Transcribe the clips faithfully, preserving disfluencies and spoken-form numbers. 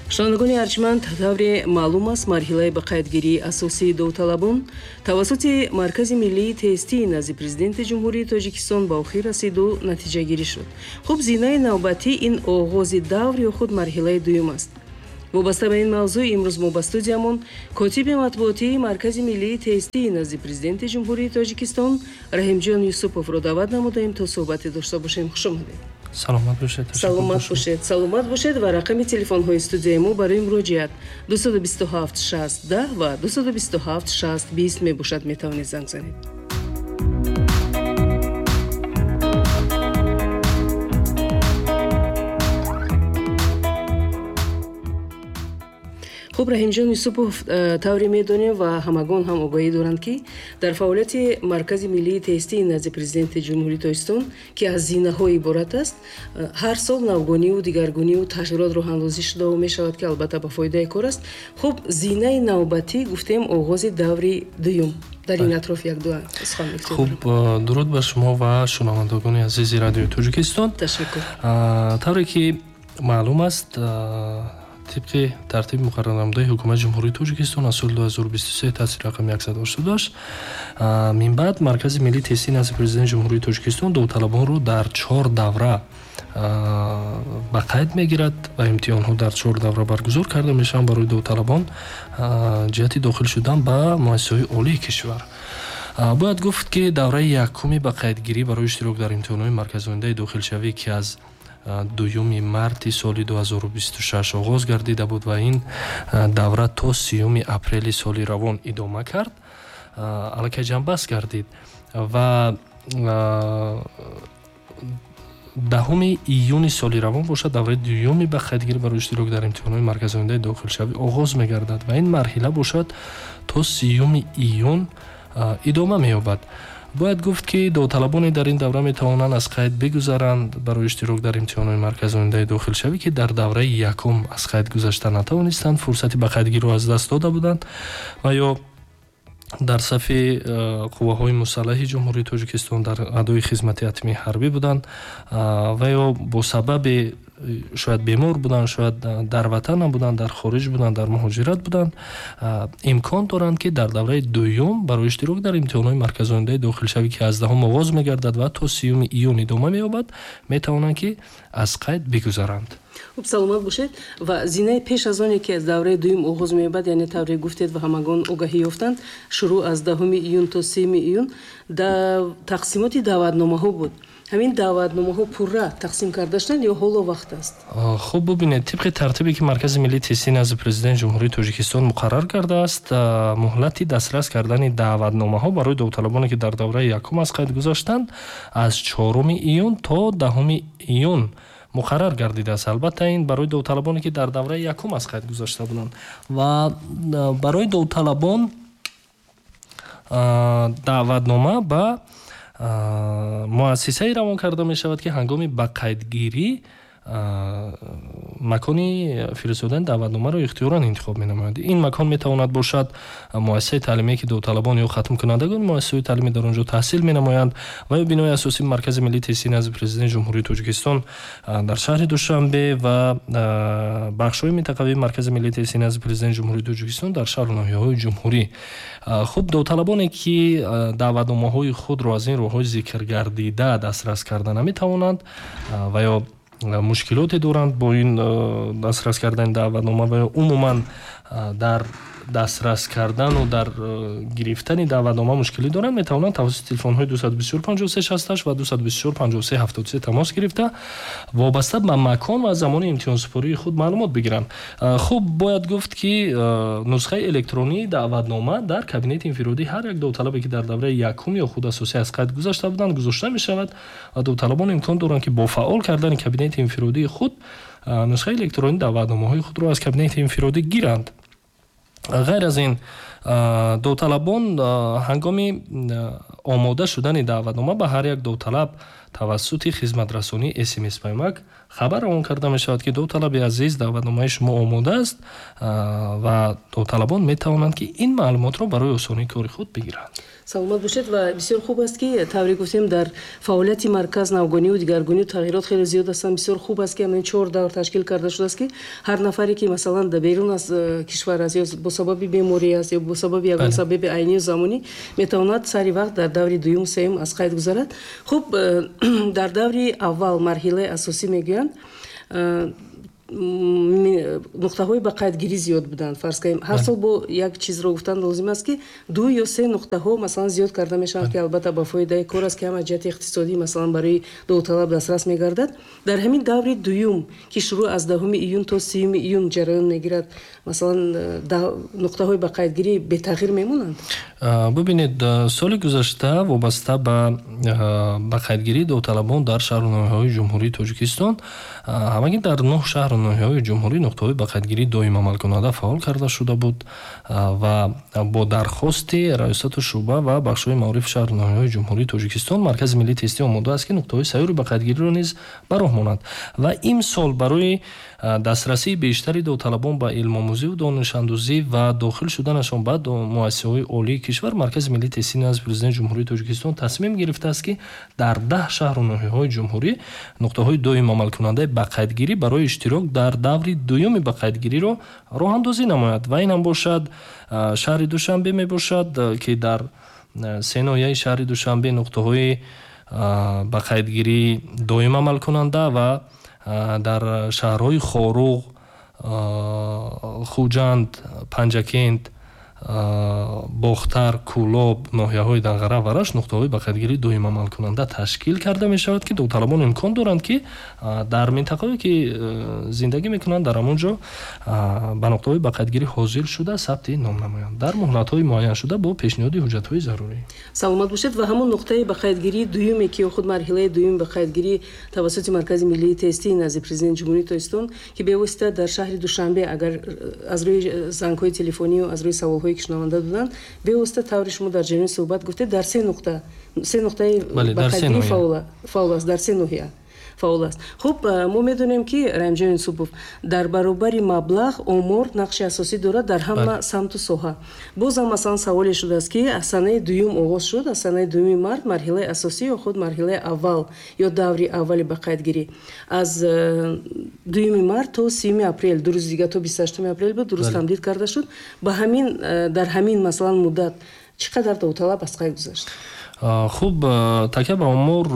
шунавандагони арҷманд, тавре маълум аст марҳилаи ба қайдгирии асосии довталабон тавассути Маркази миллии тестии назди президенти ҷумҳурии Тоҷикистон ба охир расиду натиҷагирӣ шуд. Хуб, зинаи навбатӣ ин оғози давр ё худ марҳилаи дуюм аст. вобаста ба ин мавзӯъ имрӯз мо ба студиямон котиби матбуотии Маркази миллии тестии назди президенти ҷумҳурии Тоҷикистон Раҳимҷон Юсуповро даъват намудаем то суҳбате дошта бошем. хуш омадед. саломат бошед. саломат бошед. саломат бошед ва рақами телефонҳои студияи мо барои муроҷиат дуйсад و بیست و هفت شصت ده ва дуйсад و بیست و هفت شصت بیست мебошад, метавонед занг занед. хуб, Раҳимҷон Юсупов, тавре медонем ва ҳамагон ҳам огоҳӣ доранд ки дар фаъолияти Маркази миллии тестии назди президенти ҷумҳурии Тоҷикистон, ки аз зинаҳо иборат аст, ҳар сол навгониву дигаргуниву тағйирот роҳандозӣ шуда мешавад, ки албатта ба фоидаи кор аст. хуб, зинаи навбатӣ гуфтем оғози даври дуюм. дар ин атроф як-ду сухан мегӯем. Хуб, дуруд ба шумо ва шунавандагони азизи радиои Тоҷикистон. Ташаккур. Тавре ки маълум аст, طبق ترتیب مقرر نموده حکومت جمهوری تاجیکستان از سال دو هزار و بیست و سه تأسیس رقم صد و هشتاد داشت. من بعد مرکز ملی تستی نزد پرزیدنت جمهوری تاجیکستان داوطلبان رو در چهار دوره به قید میگیرد و امتحان ها در چهار دوره برگزار کرده میشن برای داوطلبان جهت داخل شدن به مؤسسه‌های عالی کشور. باید گفت که دوره یکمی به قیدگیری برای اشتراک در امتحانات مرکزآینده داخلشوی که از دومی марти соли ду ҳазору бисту шаш оғоз гардида буд ва ин давра то сеюми апрели соли равон идома кард, аллакай ҷанбаст гардид ва даҳуми июни соли равон бошад давраи дуюми ба қайдгирӣ барои иштирок дар имтиҳоноти марказоиндаи дохилшавӣ оғоз мегардад ва ин марҳила бошад то сеюми июн идома меёбад. باید گفت که داوطلبان در این دوره میتوانند از قید بگذرند برای اشتراک در امتحانات مرکزآینده داخلشوی که در دوره یکم از قید گذشته نتوانستند، فرصتی به قیدگیری را از دست داده بودند و یا در صف قواهای مسلح جمهوری تاجیکستان در ادای خدمت حتمی حربی بودند و یا با سبب شاید بیمار بودند، شاید در وطن هم بودند، در خارج بودند، در مهاجرت بودند، امکان دارند که در دوره دوم برای اشتراک در امتحانات مرکزآینده داخلشوی که از دهم آغاز می‌گردد و تا سیوم ایون ادامه می‌یابد می‌توانند که از قید بگذرند. خب، سلامت باشید. و زینه پیش از آنی که از دوره دوم آغاز می‌یابد، یعنی طوری گفتید و همگان آگاهی یافتند، شروع از دهم ایون تا سیوم ایون در تقسیمات دعوتنامه‌ها بود. همین دعوتنامه‌ها پورا تقسیم کرده شدند یا حالا وقت است؟ خب ببینید، طبق ترتیبی که مرکز ملی تستی نزد پرزیدنت جمهوری تاجیکستان مقرر کرده است، مهلت دسترس کردن دعوتنامه‌ها برای داوطلبانی که در دوره یکم از قید گذاشتند از چهارم ایون تا دهم ایون مقرر گردیده است. البته این برای داوطلبانی که در دوره یکم از قید گذاشته بودند و برای داوطلبان دعوتنامه با مؤسسه‌ای روان کرده می شود که هنگامی به قیدگیری مکانی فرستادن دعوتنامه را اختیاراً انتخاب می نماید. این مکان می تواند باشد مؤسسه تعلیمی که داوطلبان یا ختم کنندگان مؤسسه تعلیمی در آنجا تحصیل می نمایند و یا بنای اساسی مرکز ملی تستی نزد پرزیدنت جمهوری تاجیکستان در شهر دوشنبه و بخش‌های منطقوی مرکز ملی تستی نزد پرزیدنت جمهوری تاجیکستان در شهر و ناحیه‌های جمهوری. خب، داوطلبانی که دعوتنامه‌های خود را از این راه‌های ذکر گردیده دسترس کرده نمی توانند و یا مشکلاتی دارند با این دسترس کردن دعوتنامه و عموما در دسترس کردن و در گرفتن دعوتنامه مشکلی دارند، میتوانند توسط تلفن‌های دویست و بیست و چهار پنجاه و سه شصت و هشت و دویست و بیست و چهار پنجاه و سه هفتاد و سه تماس گرفته وابسته به مکان و زمان امتحان سپاری خود معلومات بگیرند. خب، باید گفت که نسخه الکترونی دعوتنامه در کابینت انفرادی هر یک داوطلبی که در دوره یکم یا خود اساسی از قید گذاشته بودند گذاشته می شود و داوطلبان امکان دارند که با فعال کردن کابینت انفرادی خود نسخه الکترونی دعوتنامه‌های خود را از کابینت انفرادی گیرند. غیر از این довталабон ҳангоми омода шудани даъватнома ба ҳар як довталаб тавассути хизматрасонии эс эм эс паймак хабар равон карда мешавад ки довталаби азиз даъватномаи шумо омода аст ва довталабон метавонанд ки ин маълумотро барои осонии кори худ бигиранд. саломат бошед ва бисёр хуб аст ки тавре гуфтем дар фаъолияти марказ навгонию дигаргунию тағйирот хеле зиёд астанд. Бисёр хуб аст ки ҳамин чор давр ташкил карда шудааст ки ҳар нафаре ки масалан дар берун аз кишвар аст ё бо сабаби беморӣ аст ё бо сабаби ягон сабаби айнию замонӣ метавонад сари вақт дар даври дуюм сеюм аз қайд гузарад. Хуб дар даври аввал марҳилаи асосӣ мегӯянд нуқтаҳои ба қайдгирӣ зиёд буданд. Фарз кардем ҳар сол бо як чизро гуфтан лозим аст ки ду ё се нуқтаҳо масалан зиёд карда мешаванд ки албатта ба фоидаи кор аст ки ҳам аз ҷиҳати иқтисодӣ масалан барои довталаб дастрас мегардад. Дар ҳамин даври дуюм ки шурӯъ аз даҳуми июн то сиюми июн ҷараён мегирад, масалан нуқтаҳои ба қайдгирӣ бетағйир мемонанд. Бубинед, соли гузашта вобаста ба ба қайдгирии довталабон дар шаҳру ноҳияҳои ҷумҳурии Тоҷикистон ҳамагӣ дар нӯҳ шаҳру ноҳияҳои ҷумҳурӣ нуқтаҳои ба қайдгирии доим амалкунанда фаъол карда шуда буд ва бо дархости раёсату шуъба ва бахшҳои маорифи шаҳру ноҳияҳои ҷумҳурии Тоҷикистон маркази миллии тестӣ омода аст ки нуқтаҳои сайёри ба қайдгириро низ ба роҳ монад ва имсол барои дастрасии бештари довталабон ба илмомӯзиву донишандӯзӣ ва дохил шуданашон ба муассисаҳои олии кишвар маркази миллии тестӣ назди президенти ҷумҳурии Тоҷикистон тасмим гирифтааст ки дар даҳ шаҳру ноҳияҳои ҷумҳурӣ нуқтаҳои доим амалкунандаи ба қайдгирӣ барои иштирок дар даври дуюми ба қайдгириро роҳандозӣ намояд ва инам бошад шаҳри Душанбе мебошад ки дар се ноҳияи шаҳри Душанбе нуқтаҳои ба қайдгирӣ доим амалкунанда ва дар шаҳрҳои Хоруғ, Хуҷанд, Панҷакент, Бохтар, Кӯлоб, ноҳияҳои Данғара ва Рашт нуқтаҳои ба қайдгирии доим амалкунанда ташкил карда мешавад ки довталабон имкон доранд ки дар минтақаҳое ки зиндагӣ мекунанд дар ҳамон ҷо ба нуқтаҳои ба қайдгирӣ ҳозил шуда сабти ном намоянд дар муҳлатҳои муайяншуда бо пешниҳоди ҳуҷҷатҳои зарурӣ. Саломат бошед ва ҳамон нуқтаи ба қайдгирии дуюме ки худ марҳилаи дуюми ба қайдгирӣ тавассути маркази миллии тестӣ назди президенти ҷумҳурии Тоҷикистон ки бевосита дар шаҳри Душанбе агар аз рӯи зангҳои телефонию аз рӯи саволҳои ки шунаванда доданд бевосита таври шумо дар ҷараёни суҳбат гуфтед дар се нуқта се нуқтаи ба қайдгирӣ фаъол аст дар се ноҳия фаъол аст. Хуб мо медонем ки Раимҷон Юсупов дар баробари маблағ омор нақши асосӣ дорад дар ҳама самту соҳа. Бозам масалан саволе шудааст ки аз санаи дуюм оғоз шуд, аз санаи дуюми март марҳилаи асосӣ ё худ марҳилаи аввал ё даври аввали ба қайдгирӣ аз дуюми март то сиюми апрел ду рӯзи дига то бисту ҳаштуми апрел буд дуруст тамдид карда шуд. Ба ҳамин дар ҳамин масалан муддат чӣ қадар довталаб аз қайд гузашт? Хуб, такя ба омор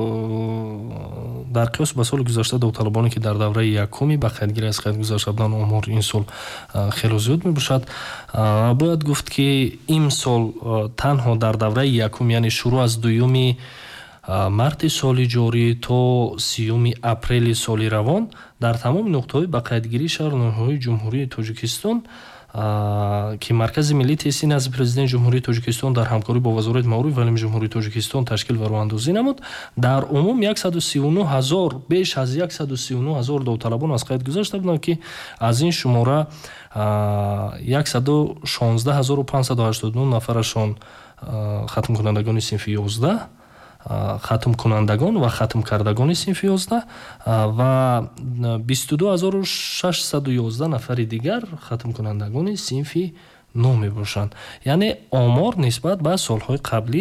дар қиёс ба соли гузашта довталабоне ки дар давраи якуми ба қайдгирӣ аз қайд гузашта буданд омор ин сол хеле зиёд мебошад. Бояд гуфт ки имсол танҳо дар давраи якум яъне шурӯъ аз дуюми марти соли ҷорӣ то сиюми апрели соли равон дар тамоми нуқтаҳои ба қайдгирии шаҳру ноҳияҳои ҷумҳурии Тоҷикистон ки маркази миллии тестӣ назди президенти ҷумҳурии Тоҷикистон дар ҳамкорӣ бо вазорати маориф ва илми ҷумҳурии Тоҷикистон ташкил ва роҳандозӣ намуд. Дар умум яксаду сию нӯҳ ҳазор беш аз яксаду сию нӯҳ ҳазор довталабон аз қайд гузашта буданд ки аз ин шумора яксаду шонздаҳ ҳазору панҷсаду ҳаштоду нӯҳ нафарашон хатмкунандагони синфи ёздаҳ хатмкунандагон ва хатмкардагони синфи ёздаҳ ва бисту ду ҳазору шашсаду ёздаҳ нафари дигар хатмкунандагони синфи нӯ мебошанд. Яъне омор нисбат ба солҳои қаблӣ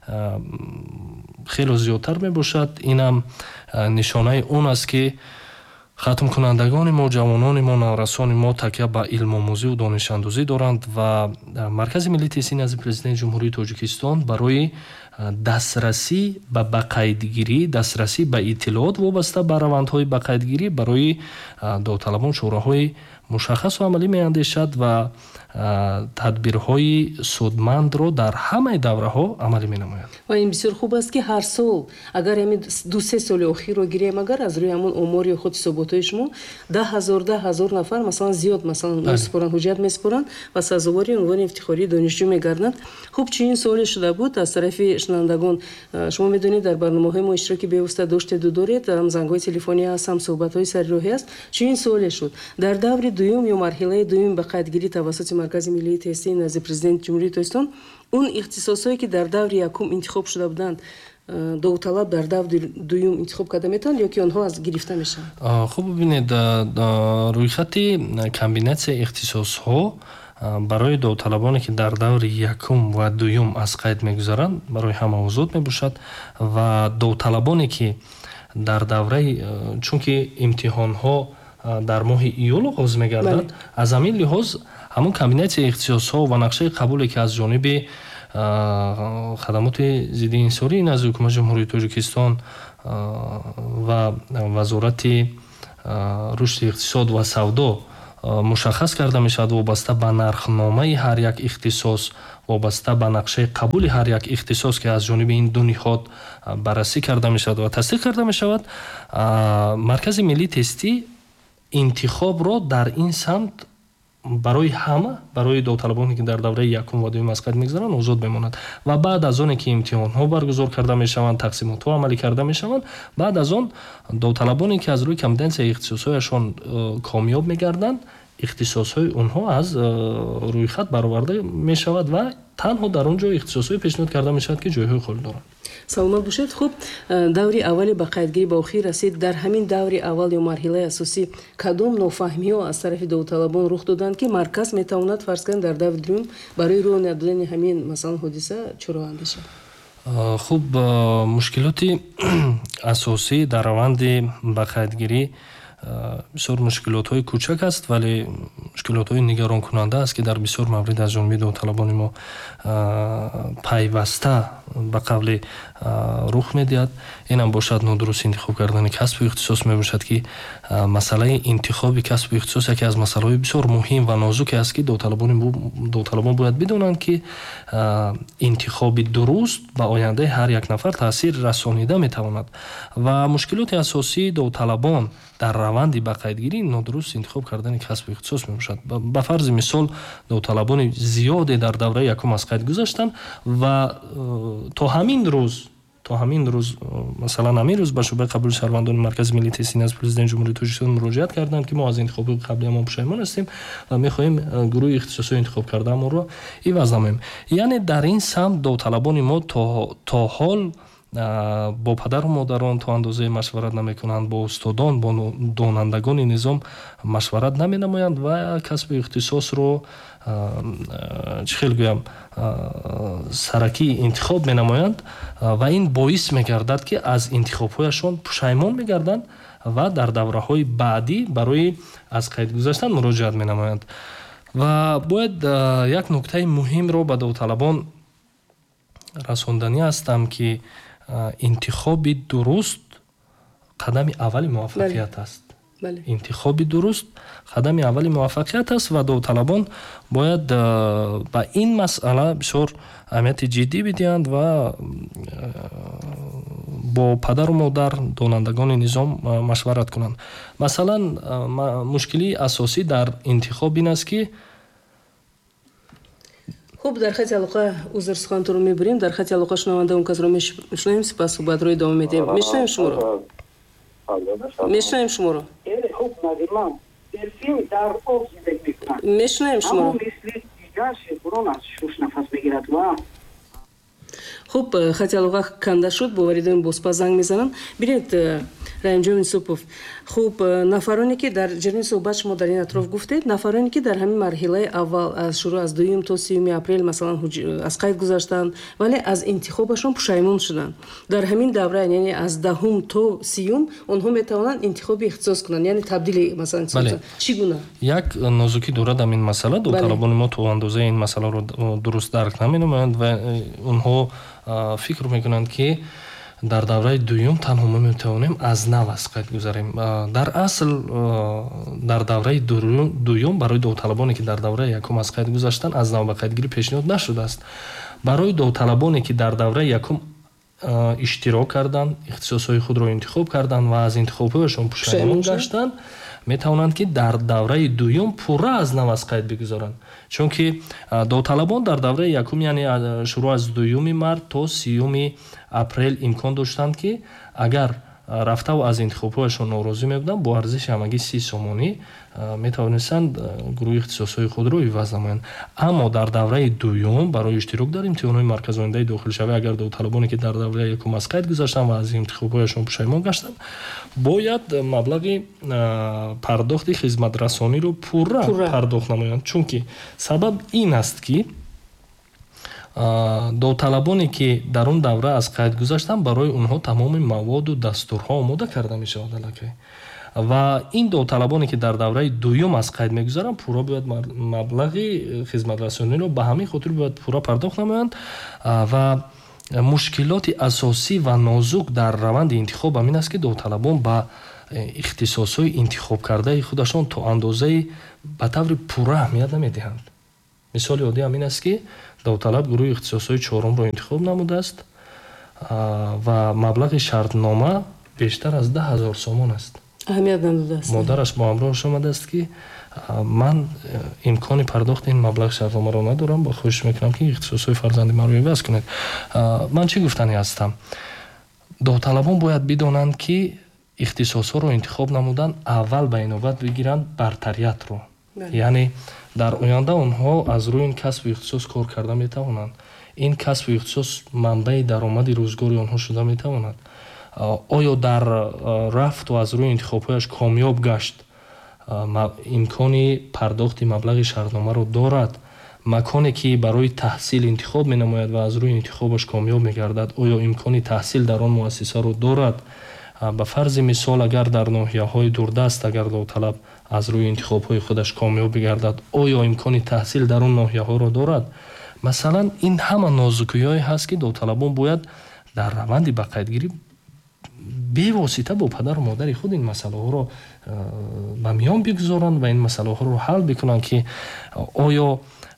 хеле зиёдтар мебошад. Инам нишонаи он аст ки хатмкунандагони мо, ҷавонони мо, наврасони мо такя ба илмомӯзиву донишандӯзӣ доранд ва маркази миллии тестӣ назди президенти ҷумҳурии Тоҷикистон барои дастрасӣ ба бақайдгирӣ, дастрасӣ ба иттилоот вобаста ба равандҳои бақайдгирӣ барои довталабон чораҳои мушаххасу амалӣ меандешад ва тадбирҳои судмандро дар ҳамаи давраҳо амалӣ менамояд. Ва ин бисёр хуб аст ки ҳар сол агар ҳамин ду се соли охирро гирем агар аз рӯи ҳамон омори худ ҳисоботҳои шумо даҳ ҳазор даҳ ҳазор нафар масалан зиёд масалан месупоранд ҳуҷҷат месупоранд ва сазовори унвони ифтихории донишҷӯ мегарданд. Хуб чунин суоле шуда буд аз тарафи шунавандагон. Шумо медонед дар барномаҳои мо иштироки бевосита доштеду доред, ҳам зангҳои телефонӣ аст, ҳам суҳбатҳои сарироҳӣ аст. Чунин суоле шуд дар даври дуюм ё марҳилаи дуюм ба қайдгирӣ тавассути Маркази миллии тестии назди президенти Ҷумҳурии Тоҷикистон он ихтисосое ки дар даври якум интихоб шуда буданд довталаб дар даври дуюм интихоб карда метаванд ё ки онҳо аз гирифта мешаванд? хуб бибинед, рӯйхати комбинатсияи ихтисосҳо барои довталабоне ки дар даври якум ва дуюм аз қайд мегузаранд барои ҳама озод мебошад ва довталабоне ки дар давраи чунки имтиҳонҳо дар моҳи июл оғоз мегардад, аз ҳамин лиҳоз ҳамон комбинатсияи ихтисосҳо ва нақшаи қабуле ки аз ҷониби хадамоти зидди инсонии назди ҳукумати ҷумҳурии Тоҷикистон ва вазорати рушди иқтисод ва савдо мушаххас карда мешавад вобаста ба нархномаи ҳар як ихтисос, вобаста ба нақшаи қабули ҳар як ихтисос ки аз ҷониби ин ду ниҳод баррасӣ карда мешавад ва тасдиқ карда мешавад, Маркази миллии тестӣ интихобро дар ин самт барои ҳама, барои довталабоне ки дар давраи якум ва дуюм аз қайд мегзаранд озод мемонад ва баъд аз оне ки имтиҳонҳо баргузор карда мешаванд, тақсимотҳо амалӣ карда мешаванд, баъд аз он довталабоне ки аз рӯи комбинатсияи ихтисосҳояшон комёб мегарданд, ихтисосҳои онҳо аз рӯйхат бароварда мешавад ва танҳо дар он ҷо ихтисосҳое пешниҳод карда мешавад ки ҷойҳои хол доранд. саломат бошед. Хуб, даври аввали ба қайдгирӣ ба охир расид. Дар ҳамин даври аввал ё марҳилаи асосӣ кадом нофаҳмиҳо аз тарафи довталабон рух доданд ки марказ метавонад фарз кунем дар даври дуюм барои роҳ надодани ҳамин масалан ҳодиса чоро андеша? хуб, мушкилоти асосӣ дар раванди ба қайдгирӣ бисёр мушкилотҳои кӯчак аст, вале мушкилотҳои нигаронкунанда аст ки дар бисёр маврид аз ҷониби довталабони мо пайваста ба қавле рух медиҳад. Инам бошад нодуруст интихоб кардани касбу ихтисос мебошад ки масъалаи интихоби касбу ихтисос яке аз масъалаҳои бисёр муҳим ва нозуке аст ки довталабон бояд бидонанд ки интихоби дуруст ба ояндаи ҳар як нафар таъсир расонида метавонад ва мушкилоти асосии довталабон дар раванди ба қайдгирӣ нодуруст интихоб кардани касбу ихтисос мебошад. Ба фарзи мисол довталабони зиёде дар давраи якум аз қайд гузаштанд ва то ҳамин рӯз то ҳамин рӯз масалан ҳамин рӯз ба шӯъбаи қабули шаҳрвандони Маркази миллии тестии назди президенти Ҷумҳурии Тоҷикистон муроҷиат карданд ки мо аз интихоби қаблиамон пушаймон ҳастем ва мехоҳем гурӯҳи ихтисосҳои интихоб кардаамонро иваз намоем. Яъне дар ин самт довталабони мо то то ҳол бо падару модарон то андозае машварат намекунанд, бо устодон, бо донандагони низом машварат наменамоянд ва касбу ихтисосро чӣ хел гӯям саракии интихоб менамоянд ва ин боис мегардад ки аз интихобҳояшон пушаймон мегарданд ва дар давраҳои баъдӣ барои аз қайд гузаштан муроҷиат менамоянд. Ва бояд як нуктаи муҳимро ба довталабон расонданӣ ҳастам ки интихоби дуруст қадами аввали муваффақият аст. интихоби дуруст қадами аввали муваффақият аст ва довталабон бояд ба ин масъала бисёр аҳамияти ҷиддӣ бидиҳанд ва бо падару модар, донандагони низом машварат кунанд. Масалан, мушкилии асосӣ дар интихоб ин аст ки хуб, дар хати алоқа узр сухантонро мебурем. Дар хати алоқа шунавандаон казро мешунавем, сипас суҳбатро идома медиҳем. Мешунавем шуморо. Мешунавем шуморо. Мешунавем шуморо. хуб, хати алоқа канда шуд, боваридоим бозпас занг мезананд. Бинед Раимҷон Исупов, хуб, нафароне ки дар ҷараёни суҳбат шумо дар ин атроф гуфтед, нафароне ки дар ҳамин марҳилаи аввал аз шурӯъ аз дуюм то сеюми апрел масалан аз қайд гузаштанд, вале аз интихобашон пушаймон шуданд. Дар ҳамин давра, яъне аз даҳум то сеюм онҳо метавонанд интихоби ихтисос кунанд, яъне табдили масалан чӣ гуна? Як нозукӣ дорад ҳамин масъала. Довталабони мо то андозае ин масъаларо дуруст дарк наменамоянд ва онҳо фикр мекунанд ки дар давраи дуюм танҳо мо метавонем аз нав аз қайд гузарем. Дар асл дар давраи дуюм барои довталабоне ки дар давраи якум аз қайд гузаштанд аз нав ба қайдгирӣ пешниҳод нашудааст. Барои довталабоне ки дар давраи якум иштирок карданд, ихтисосҳои худро интихоб карданд ва аз интихобҳояшон пушаймон гаштанд, метавонанд ки дар давраи дуюм пурра аз нав аз қайд бигузаранд. Чунки довталабон дар давраи якум, яъне шурӯъ аз дуюми март то сеюми апрел имкон доштанд ки агар рафтаву аз интихобҳояшон норозӣ мебуданд, бо арзиши ҳамагӣ си сомонӣ метавонистанд гурӯҳи ихтисосҳои худро иваз намоянд. Аммо дар давраи дуюм барои иштирок дар имтиҳонҳои марказоидаи дохилшавӣ агар давталабоне ки дар давраи якум аз қайд гузаштанд ва аз интихобҳояшон пушаймон гаштанд, бояд маблағи пардохти хизматрасониро пурра пардохт намоянд. Чунки сабаб ин аст ки довталабоне ки дар он давра аз қайд гузаштанд, барои онҳо тамоми маводу дастурҳо омода карда мешавад аллакай. ва ин довталабоне ки дар давраи дуюм аз қайд мегузаранд, пурра бояд маблағи хизматрасониро ба ҳамин хотир бояд пурра пардохт намоянд. Ва мушкилоти асосӣ ва нозук дар раванди интихоб ҳамин аст ки довталабон ба ихтисосҳои интихобкардаи худашон то андозаи ба таври пурра аҳамият намедиҳанд. мисоли оддӣ ҳамин аст ки давталаб гурӯҳи ихтисосҳои чорумро интихоб намудааст ва маблағи шартнома бештар аз даҳ ҳазор сомон аст. аҳамият надодааст. модараш бо ҳамроҳаш омадааст ки ман имкони пардохти ин маблағи шартномаро надорам, ба хоҳиш мекунам ки ихтисосҳои фарзанди маро иваз кунед. Ман чӣ гуфтанӣ ҳастам? довталабон бояд бидонанд ки ихтисосҳоро интихоб намудан аввал ба инобат бигиранд бартариятро. яъне дар оянда онҳо аз рӯи ин касбу ихтисос кор карда метавонанд. ин касбу ихтисос манбаи даромади рӯзгори онҳо шуда метавонад. оё дар рафту аз рӯи интихобҳояш комёб гашт, имкони пардохти маблағи шартномаро дорад, маконе ки барои таҳсил интихоб менамояд ва аз рӯи интихобаш комёб мегардад, оё имкони таҳсил дар он муассисаро дорад. ба фарзи мисол агар дар ноҳияҳои дурдаст агар довталаб аз рӯи интихобҳои худаш комёб бигардад, оё имкони таҳсил дар он ноҳияҳоро дорад. масалан ин ҳама нозукиҳое ҳаст ки довталабон бояд дар раванди ба қайдгирӣ бевосита бо падару модари худ ин масъалаҳоро ба миён бигузоранд ва ин масъалаҳоро ҳал бикунанд ки оё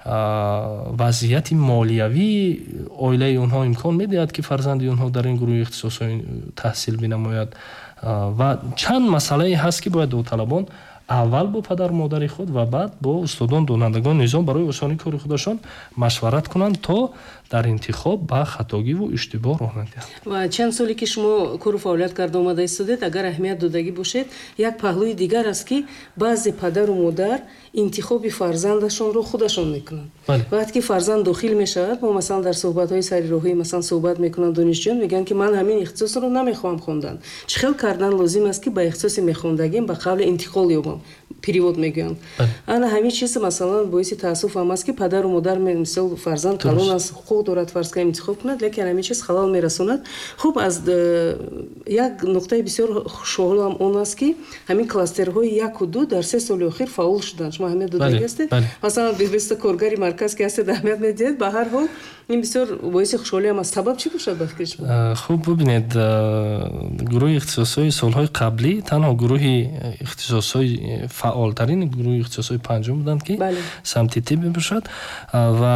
вазъияти молиявии оилаи онҳо имкон медиҳад ки фарзанди онҳо дар ин гурӯҳи ихтисосҳо таҳсил бинамояд. ва чанд масъалае ҳаст ки бояд довталабон аввал бо падару модари худ ва баъд бо устодон донандагони низом барои осонии кори худашон машварат кунанд, то дар интихоб ба хатогиву иштибоҳ роҳ надиҳанд. ва чанд соле ки шумо кору фаъолият карда омада истодед, агар аҳамият додагӣ бошед, як паҳлӯи дигар аст ки баъзе падару модар интихоби фарзандашонро худашон мекунанд. вақте ки фарзанд дохил мешавад, мо масалан дар суҳбатҳои сарироҳӣ масалан суҳбат мекунанд донишҷӯён, мегӯянд ки ман ҳамин ихтисосро намехоҳам хондан. чӣ хел кардан лозим аст ки ба ихтисоси мехондагим ба қавли интиқол ёбам, перевод мегӯянд. ана ҳамин чиз масалан боиси таассуф ҳам аст ки падару модар мисол фарзанд калон аст, худ дорад фарз ка интихоб кунад, лекин ҳамин чиз халал мерасонад. хуб, аз як нуқтаи бисёр шоҳолам он аст ки ҳамин кластерҳои яку ду дар се соли охир фаъол шуданд. шумо аҳамият додаги ҳастед? масалан бисто коргари марказ ки ҳастед аҳамият медиҳед. ба ҳар ҳол ин бисёр боиси хушҳолиам аст. сабаб чӣ бошад ба фикри шумо? хуб бибинед, гурӯҳи ихтисосҳои солҳои қаблӣ танҳо гурӯҳи ихтисосҳои фаъолтарини гурӯҳи ихтисосҳои панҷум буданд ки самти тиб мебошад ва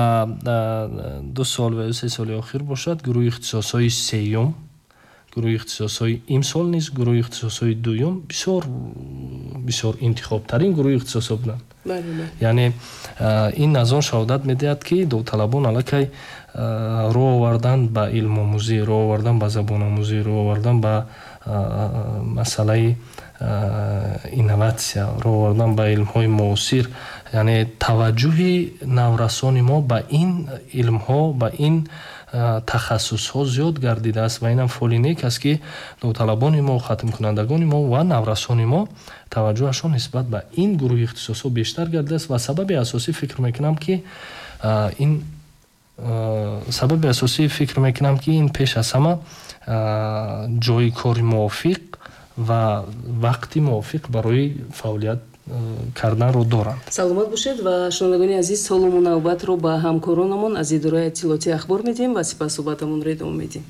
ду сол ва се соли охир бошад гурӯҳи ихтисосҳои сеюм, гурӯҳи ихтисосҳои имсол низ гурӯҳи ихтисосҳои дуюм бисёр бисёр интихобтарин гурӯҳи ихтисосҳо буданд. яъне ин аз он шаҳодат медиҳад ки довталабон аллакай роҳ овардан ба илмомӯзӣ, роҳ овардан ба забономӯзӣ, роҳ овардан ба масъалаи инноватсия, роҳ овардан ба илмҳои муосир, яъне таваҷҷӯҳи наврасони мо ба ин илмҳо, ба ин тахассусҳо зиёд гардидааст ва инам фоли нек аст ки довталабони мо, хатмкунандагони мо ва наврасони мо таваҷҷӯҳашон нисбат ба ин гурӯҳи ихтисосҳо бештар гардидааст ва сабаби асосӣ фикр мекунам ки ин сабаби асосӣ фикр мекунам ки ин пеш аз ҳама ҷои кори мувофиқ ва вақти мувофиқ барои фаъолият карданро доранд. саломат бошед ва шунавандагони азиз, солуму навбатро ба ҳамкоронамон аз идораи иттилоъоти ахбор медиҳем ва сипас суҳбатамонро идома медиҳем.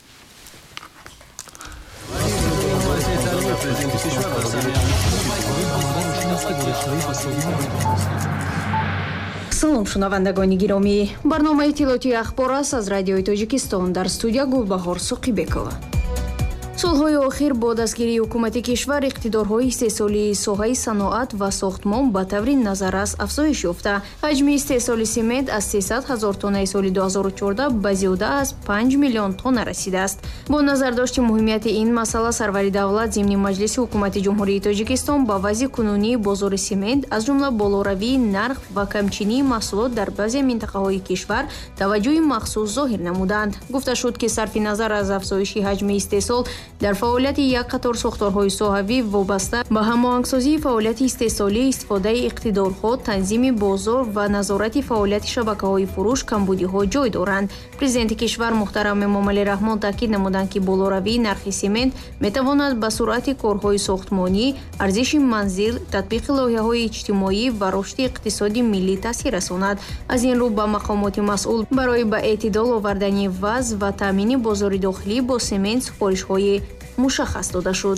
салом шунавандагони гиромӣ, барномаи иттилоъоти ахбор аст аз радиои Тоҷикистон. дар студия Гулбаҳор Суқибекова. солҳои охир бо дастгирии ҳукумати кишвар иқтидорҳои истеҳсолии соҳаи саноат ва сохтмон ба таври назаррас афзоиш ёфта. ҳаҷми истеҳсоли семент аз сесад ҳазор тоннаи соли ду ҳазору чордаҳ ба зиёда аз панҷ миллион тонна расидааст. бо назардошти муҳимияти ин масъала сарвари давлат зимни маҷлиси ҳукумати ҷумҳурии тоҷикистон ба вазъи кунунии бозори семент аз ҷумла болоравии нарх ва камчинии маҳсулот дар баъзе минтақаҳои кишвар таваҷҷӯҳи махсус зоҳир намуданд. гуфта шуд ки сарфи назар аз афзоиши ҳаҷми истеҳсол дар фаъолияти як қатор сохторҳои соҳавӣ вобаста ба ҳамоҳангсозии фаъолияти истеҳсолӣ, истифодаи иқтидорҳо, танзими бозор ва назорати фаъолияти шабакаҳои фурӯш камбудиҳо ҷой доранд. Президенти кишвар муҳтарам Эмомалӣ Раҳмон таъкид намуданд ки болоравии нархи семент метавонад ба суръати корҳои сохтмонӣ, арзиши манзил, татбиқи лоиҳаҳои иҷтимоӣ ва рушди иқтисоди миллӣ таъсир расонад. аз ин рӯ ба мақомоти масъул барои ба эътидол овардани вазъ ва таъмини бозори дохилӣ бо семент супоришҳои мушаххас дода шуд.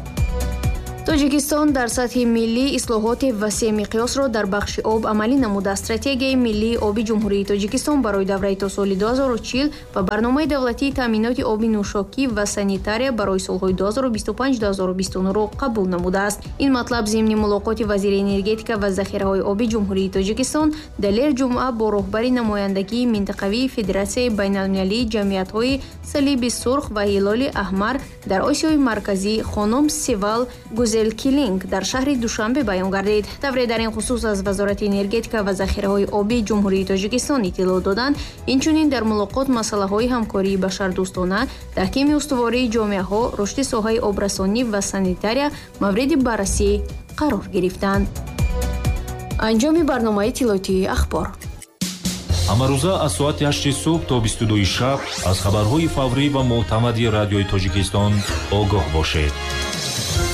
тоҷикистон дар сатҳи миллӣ ислоҳоти васеъ миқёсро дар бахши об амалӣ намуда. Стратегияи миллии оби ҷумҳурии тоҷикистон барои давраи то соли ду ҳазору чил ва барномаи давлатии таъминоти оби нӯшокӣ ва санитария барои солҳои ду ҳазору бисту панҷ - ду ҳазору бисту нӯ-ро қабул намудааст. ин матлаб зимни мулоқоти вазири энергетика ва захираҳои оби ҷумҳурии тоҷикистон далер ҷумъа бо роҳбари намояндагии минтақавии федератсияи байналмилалии ҷамъиятҳои салиби сурх ва ҳилоли аҳмар дар осиёи марказӣ хонум Севал Килинг дар шаҳри Душанбе баён гардид. Тавре дар ин хусус аз вазорати энергетика ва захираҳои оби ҷумҳурии тоҷикистон иттилоъ доданд. инчунин дар мулоқот масъалаҳои ҳамкории башардӯстона, таҳкими устувории ҷомеаҳо, рушди соҳаи обрасонӣ ва санитария мавриди баррасӣ қарор гирифтанд. анҷоми барномаи иттилоотии ахбор. ҳамарӯза аз соати ҳашти субҳ то бисту дуи шаб аз хабарҳои фаврӣ ва мӯътамади радиои Тоҷикистон огоҳ бошед.